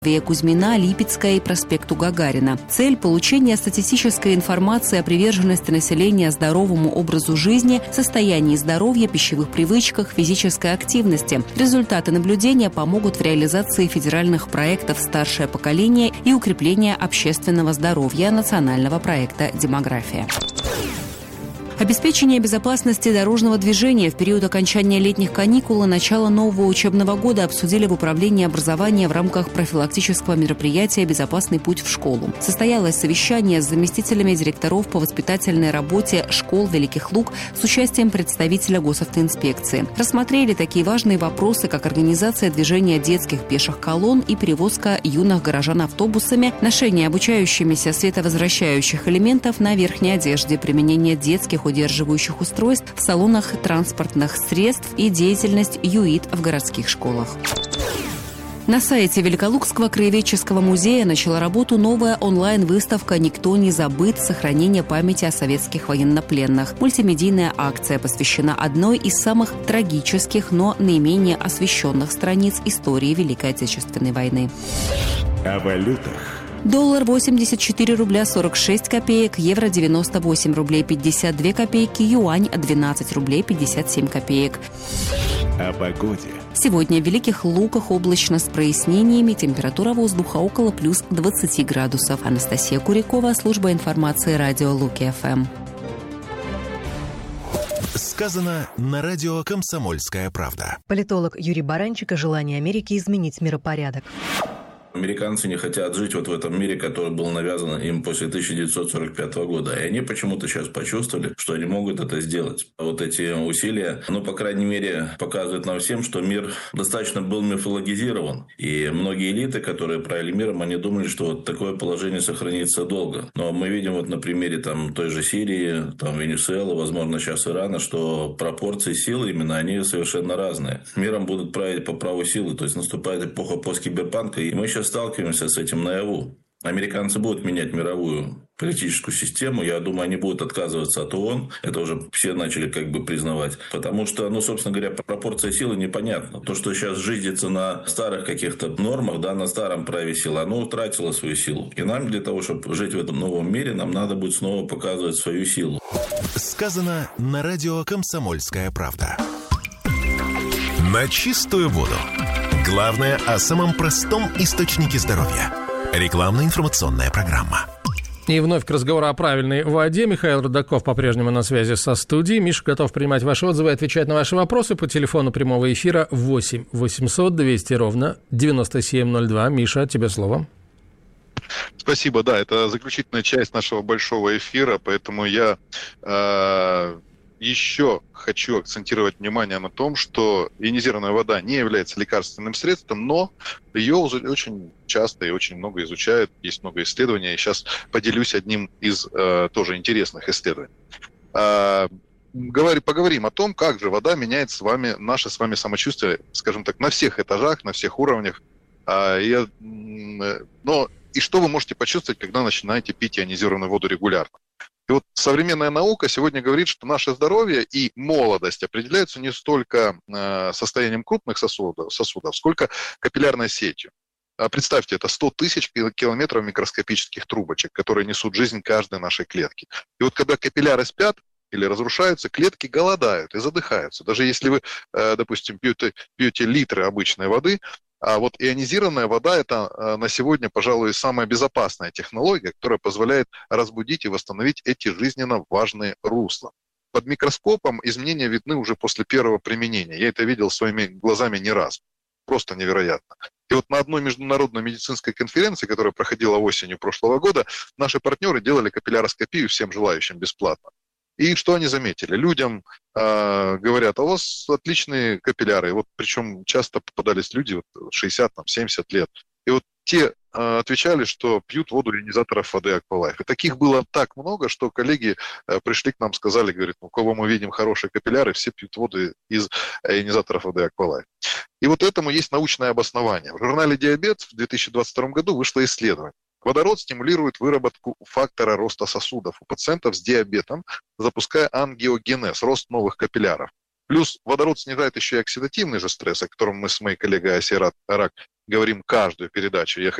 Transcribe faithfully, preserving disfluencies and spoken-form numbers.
Кузьмина, Липецкая и проспекту Гагарина. Цель – получение статистической информации о приверженности населения здоровому образу жизни, состоянии здоровья, пищевых привычках, физической активности. Результаты наблюдения помогут в реализации федеральных проектов «Старшее поколение» и укрепления общественного здоровья национального проекта «Демография». Обеспечение безопасности дорожного движения в период окончания летних каникул и начала нового учебного года обсудили в Управлении образования в рамках профилактического мероприятия «Безопасный путь в школу». Состоялось совещание с заместителями директоров по воспитательной работе школ Великих Луг с участием представителя госавтоинспекции. Рассмотрели такие важные вопросы, как организация движения детских пеших колонн и перевозка юных горожан автобусами, ношение обучающимися световозвращающих элементов на верхней одежде, применение детских удерживающих устройств в салонах транспортных средств и деятельность ЮИД в городских школах. На сайте Великолукского краеведческого музея начала работу новая онлайн-выставка «Никто не забыт. Сохранение памяти о советских военнопленных». Мультимедийная акция посвящена одной из самых трагических, но наименее освещенных страниц истории Великой Отечественной войны. О валютах. Доллар восемьдесят четыре рубля сорок шесть копеек, евро девяносто восемь рублей пятьдесят две копейки, юань двенадцать рублей пятьдесят семь копеек. О погоде. Сегодня в Великих Луках облачно с прояснениями, температура воздуха около плюс двадцати градусов. Анастасия Курякова, служба информации радио Луки-ФМ. Сказано на радио «Комсомольская правда». Политолог Юрий Баранчик о желании Америки изменить миропорядок. Американцы не хотят жить вот в этом мире, который был навязан им после тысяча девятьсот сорок пятого года. И они почему-то сейчас почувствовали, что они могут это сделать. Вот эти усилия, ну, по крайней мере, показывают нам всем, что мир достаточно был мифологизирован. И многие элиты, которые правили миром, они думали, что вот такое положение сохранится долго. Но мы видим вот на примере там, той же Сирии, там, Венесуэлы, возможно, сейчас Ирана, что пропорции силы именно, они совершенно разные. Миром будут править по праву силы. То есть наступает эпоха посткиберпанка, и мы сейчас сталкиваемся с этим наяву. Американцы будут менять мировую политическую систему. Я думаю, они будут отказываться от ООН. Это уже все начали как бы признавать. Потому что, ну, собственно говоря, пропорция силы непонятна. То, что сейчас жизнится на старых каких-то нормах, да, на старом праве силы, оно утратило свою силу. И нам для того, чтобы жить в этом новом мире, нам надо будет снова показывать свою силу. Сказано на радио «Комсомольская правда». На чистую воду. Главное о самом простом источнике здоровья. Рекламно-информационная программа. И вновь к разговору о правильной воде. Михаил Рудаков по-прежнему на связи со студией. Миша готов принимать ваши отзывы и отвечать на ваши вопросы по телефону прямого эфира восемь восемьсот двести ровно девяносто семь ноль два. Миша, тебе слово. Спасибо, да, это заключительная часть нашего большого эфира, поэтому я э, еще хочу акцентировать внимание на том, что ионизированная вода не является лекарственным средством, но ее очень часто и очень много изучают, есть много исследований, и сейчас поделюсь одним из э, тоже интересных исследований. Э, говори, поговорим о том, как же вода меняет с вами, наше с вами самочувствие, скажем так, на всех этажах, на всех уровнях. Э, я, э, но и что вы можете почувствовать, когда начинаете пить ионизированную воду регулярно? И вот современная наука сегодня говорит, что наше здоровье и молодость определяются не столько э, состоянием крупных сосудов, сосудов, сколько капиллярной сетью. А представьте, это сто тысяч километров микроскопических трубочек, которые несут жизнь каждой нашей клетки. И вот когда капилляры спят или разрушаются, клетки голодают и задыхаются. Даже если вы, э, допустим, пьете, пьете литры обычной воды, а вот ионизированная вода – это на сегодня, пожалуй, самая безопасная технология, которая позволяет разбудить и восстановить эти жизненно важные русла. Под микроскопом изменения видны уже после первого применения. Я это видел своими глазами не раз. Просто невероятно. И вот на одной международной медицинской конференции, которая проходила осенью прошлого года, наши партнеры делали капилляроскопию всем желающим бесплатно. И что они заметили? Людям э, говорят, а у вас отличные капилляры. Вот, причем часто попадались люди вот, шестьдесят-семьдесят лет. И вот те э, отвечали, что пьют воду ионизаторов воды Аквалайф. И таких было так много, что коллеги э, пришли к нам, сказали, говорят, у кого мы видим хорошие капилляры, все пьют воду из ионизаторов воды Аквалайф. И вот этому есть научное обоснование. В журнале «Диабет» в две тысячи двадцать втором году вышло исследование. Водород стимулирует выработку фактора роста сосудов у пациентов с диабетом, запуская ангиогенез, рост новых капилляров. Плюс водород снижает еще и оксидативный же стресс, о котором мы с моей коллегой Асия Арак говорим каждую передачу. Я